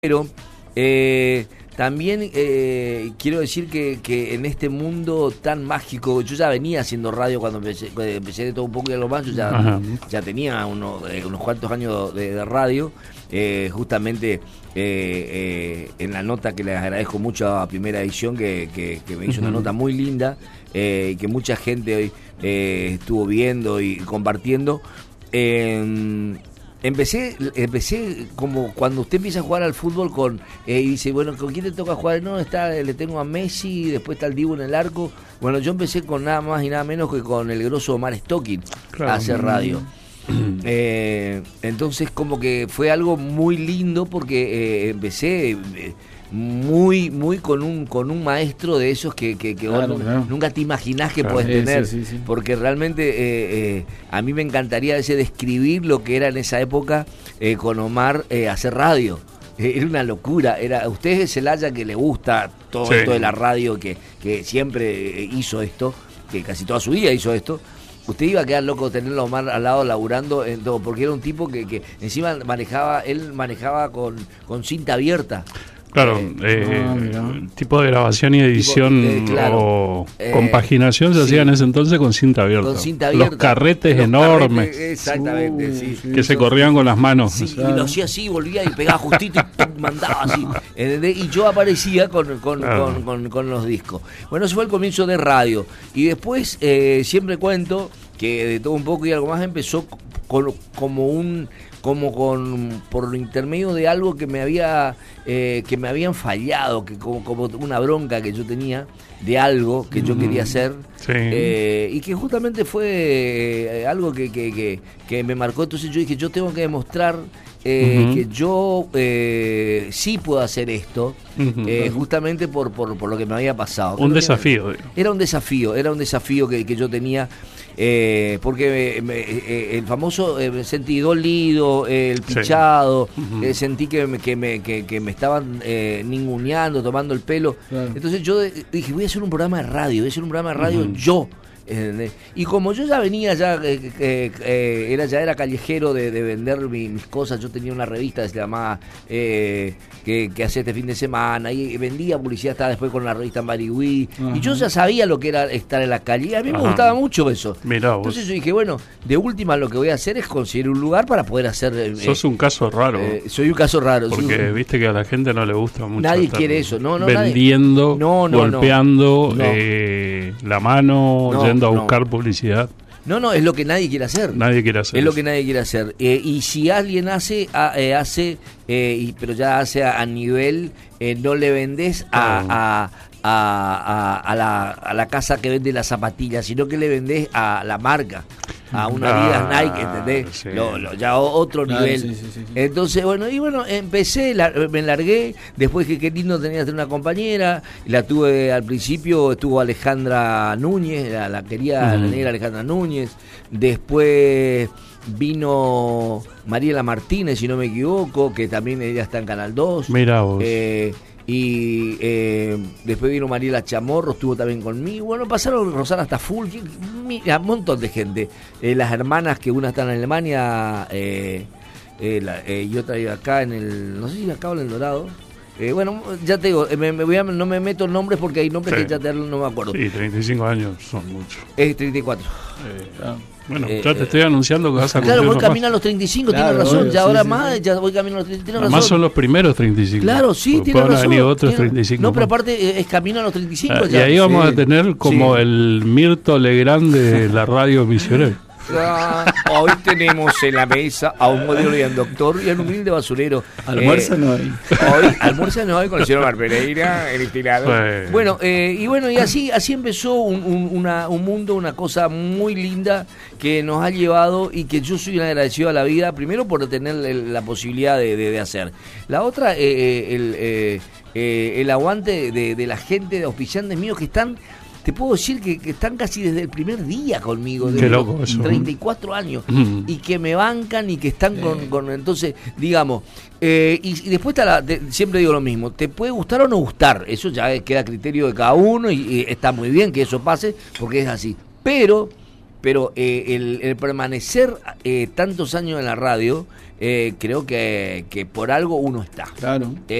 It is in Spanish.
Pero también quiero decir que en este mundo tan mágico, yo ya venía haciendo radio cuando empecé de todo un poco y algo más, yo ya tenía unos cuantos años de radio, justamente en la nota que les agradezco mucho a Primera Edición, que me hizo una nota muy linda, y que mucha gente hoy estuvo viendo y compartiendo. Empecé como cuando usted empieza a jugar al fútbol y dice, bueno, ¿con quién te toca jugar? No, le tengo a Messi, después está el Dibu en el arco. Bueno, yo empecé con nada más y nada menos que con el grosso Omar Stocking a hacer radio. Entonces como que fue algo muy lindo porque empecé muy con un maestro de esos que claro, vos nunca te imaginás que podés tener, sí. Porque realmente a mí me encantaría describir lo que era en esa época con Omar hacer radio. Era una locura. Usted es Celaya, que le gusta todo esto de la radio, que siempre hizo esto, que casi toda su vida hizo esto. Usted iba a quedar loco de tenerlo a Omar al lado laburando en todo, porque era un tipo que encima manejaba con cinta abierta. Claro, tipo de grabación y edición o compaginación se hacía en ese entonces con cinta abierta. Los carretes enormes. Exactamente, sí. Que se corrían con las manos. Sí, y lo hacía así, volvía y pegaba justito y mandaba así. Y yo aparecía con los discos. Bueno, ese fue el comienzo de radio. Y después siempre cuento que de todo un poco y algo más empezó por intermedio de algo que me habían fallado, que como una bronca que yo tenía de algo que yo quería hacer, y que justamente fue algo que me marcó. Entonces yo dije, yo tengo que demostrar que yo sí puedo hacer esto, justamente por lo que me había pasado. Un desafío. Era un desafío que yo tenía. Porque el famoso me sentí dolido, el pichado, sentí que me estaban ninguneando, tomando el pelo. Entonces yo dije, voy a hacer un programa de radio, yo. Y como yo ya venía, era callejero de vender mis cosas. Yo tenía una revista que se llamaba que hacía este fin de semana, y vendía publicidad, estaba después con la revista Marigüí, y yo ya sabía lo que era estar en la calle, y a mí me gustaba mucho eso. Mirá vos. Entonces yo dije, bueno, de última lo que voy a hacer es conseguir un lugar para poder hacer. Sos un caso raro. Soy un caso raro. Porque viste que a la gente no le gusta mucho. Nadie quiere eso, vendiendo, golpeando la mano, yendo a buscar publicidad. No, es lo que nadie quiere hacer. Es lo que nadie quiere hacer. Y si alguien hace, pero ya hace a nivel, no le vendés a la casa que vende las zapatillas, sino que le vendés a la marca, a una Adidas, Nike, ¿entendés? Sí. Ya otro nivel. Sí. Entonces, bueno, empecé, me largué, después que qué lindo tenía tener una compañera, la tuve al principio, estuvo Alejandra Núñez, la quería la negra Alejandra Núñez, después vino Mariela Martínez, si no me equivoco, que también ella está en Canal 2. Mirá vos. Y después vino Mariela Chamorro, estuvo también conmigo. Bueno, pasaron Rosana Taful, un montón de gente. Las hermanas, que una está en Alemania, y otra vive acá no sé si acá o en El Dorado. Bueno, ya te digo, no me meto en nombres porque hay nombres que ya no me acuerdo. Sí, 35 años son muchos. 34. Bueno, ya te estoy anunciando que vas a cumplir. Claro, voy camino a los 35, tienes razón. Ya ahora más, ya voy camino a los 35, tienes razón. Además son los primeros 35. Claro, sí, tienes razón. Pueden venir otros 35. No, pero aparte es camino a los 35. Y ahí vamos a tener como el Mirto Legrand de la radio misionera. Hoy tenemos en la mesa a un modelo y a un doctor y a un humilde basurero. Almuerzo no hay. Almuerzo no hay con el señor Mar Pereira, el estirado. Bueno, y así empezó un mundo, una cosa muy linda que nos ha llevado, y que yo soy un agradecido a la vida, primero por tener la posibilidad de hacer. La otra, el aguante de la gente, de auspiciantes míos que están. Te puedo decir que están casi desde el primer día conmigo, desde los 34 años, y que me bancan y que están con entonces, digamos, y después siempre digo lo mismo, te puede gustar o no gustar, eso ya queda a criterio de cada uno, y está muy bien que eso pase, porque es así, pero el permanecer tantos años en la radio creo que por algo uno está. Claro.